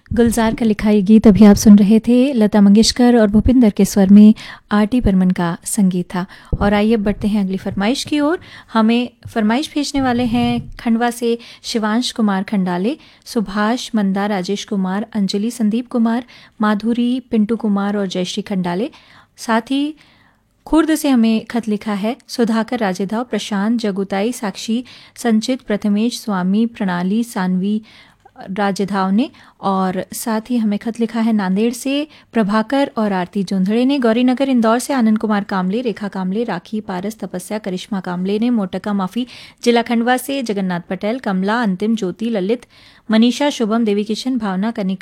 गुलजार का लिखा ये गीत अभी आप सुन रहे थे। लता मंगेशकर और भूपिंदर के स्वर में आरटी बर्मन का संगीत था। और आइए बढ़ते हैं अगली फरमाइश की ओर। हमें फरमाइश भेजने वाले हैं खंडवा से शिवांश कुमार खंडाले, सुभाष मंदा, राजेश कुमार, अंजलि, संदीप कुमार, माधुरी, पिंटू कुमार और जयश्री खंडाले। साथ ही खुर्द से हमें खत लिखा है सुधाकर राजेधाव, प्रशांत, जगुताई, साक्षी, संचित, प्रथमेश, स्वामी, प्रणाली, सानवी राजेधाव ने। और साथ ही हमें खत लिखा है नांदेड़ से प्रभाकर और आरती जोंधड़े ने। गौरीनगर इंदौर से आनंद कुमार कामले, रेखा कामले, राखी, पारस, तपस्या, करिश्मा कामले ने। मोटका माफी जिला खंडवा से जगन्नाथ पटेल, कमला, अंतिम, ज्योति, ललित, मनीषा, शुभम, देवी किशन, भावना, कनिका